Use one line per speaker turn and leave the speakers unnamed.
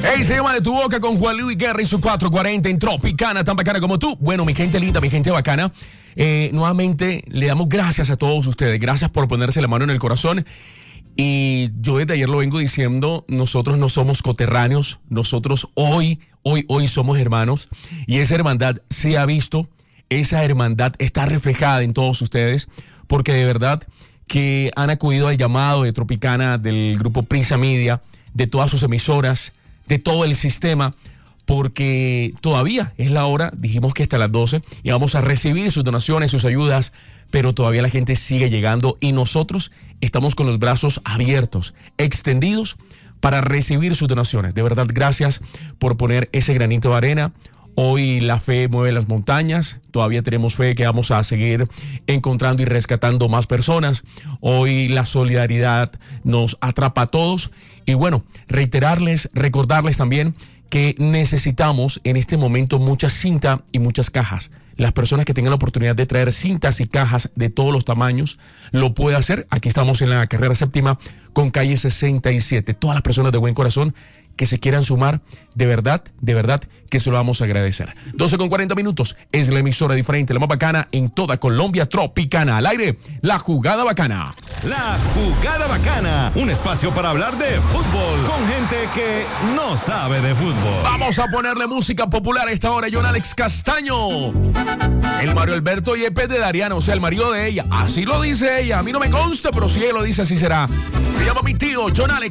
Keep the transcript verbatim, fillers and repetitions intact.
Hey, se llama De Tu Boca con Juan Luis Guerra y su cuatro cuarenta en Tropicana, tan bacana como tú. Bueno, mi gente linda, mi gente bacana, eh, nuevamente le damos gracias a todos ustedes. Gracias por ponerse la mano en el corazón. Y yo desde ayer lo vengo diciendo, nosotros no somos coterráneos, nosotros hoy, hoy, hoy somos hermanos. Y esa hermandad se ha visto, esa hermandad está reflejada en todos ustedes, porque de verdad que han acudido al llamado de Tropicana, del grupo Prisa Media, de todas sus emisoras, de todo el sistema, porque todavía es la hora, dijimos que hasta las doce, y vamos a recibir sus donaciones, sus ayudas, pero todavía la gente sigue llegando y nosotros estamos con los brazos abiertos, extendidos para recibir sus donaciones. De verdad, gracias por poner ese granito de arena. Hoy la fe mueve las montañas, todavía tenemos fe que vamos a seguir encontrando y rescatando más personas. Hoy la solidaridad nos atrapa a todos. Y bueno, reiterarles, recordarles también que necesitamos en este momento mucha cinta y muchas cajas. Las personas que tengan la oportunidad de traer cintas y cajas de todos los tamaños, lo puede hacer. Aquí estamos en la carrera séptima con calle sesenta y siete. Todas las personas de buen corazón que se quieran sumar, de verdad, de verdad que se lo vamos a agradecer. doce con cuarenta minutos, es la emisora diferente, la más bacana en toda Colombia, Tropicana. Al aire, la jugada bacana.
La jugada bacana, un espacio para hablar de fútbol con gente que no sabe de fútbol.
Vamos a ponerle música popular a esta hora. John Alex Castaño, el Mario Alberto Yepes de Dariana, o sea, el marido de ella. Así lo dice ella, a mí no me consta, pero si ella lo dice, así será. Se llama mi tío, John Alex.